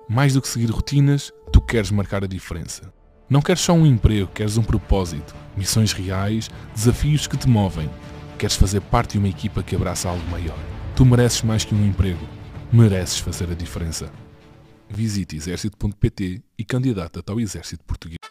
Mais do que seguir rotinas, tu queres marcar a diferença. Não queres só um emprego, queres um propósito, missões reais, desafios que te movem. Queres fazer parte de uma equipa que abraça algo maior. Tu mereces mais que um emprego. Mereces fazer a diferença. Visite exército.pt e candidata-te ao Exército Português.